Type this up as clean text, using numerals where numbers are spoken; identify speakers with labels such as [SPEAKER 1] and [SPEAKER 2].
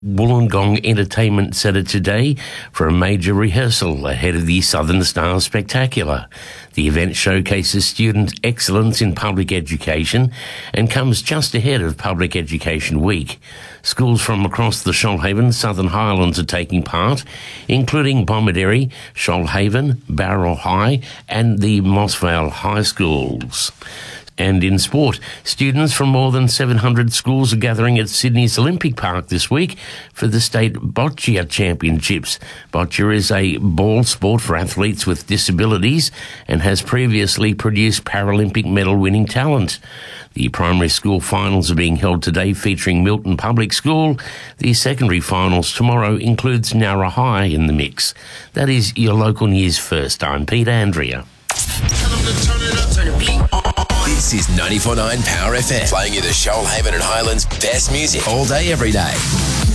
[SPEAKER 1] Wollongong Entertainment Centre today for a major rehearsal ahead of the Southern Stars Spectacular. The event showcases student excellence in public education and comes just ahead of Public Education Week. Schools from across the Shoalhaven Southern Highlands are taking part, including Bomaderry, Shoalhaven, Barrel High and the Mossvale High Schools. And in sport, students from more than 700 schools are gathering at Sydney's Olympic Park this week for the State Boccia Championships. Boccia is a ball sport for athletes with disabilities and has previously produced Paralympic medal-winning talent. The primary school finals are being held today featuring Milton Public School. The secondary finals tomorrow includes Nowra High in the mix. That is your local news first. I'm Peter Andrea.
[SPEAKER 2] This is 94.9 Power FM, playing you the Shoalhaven and Highlands best music all day, every day.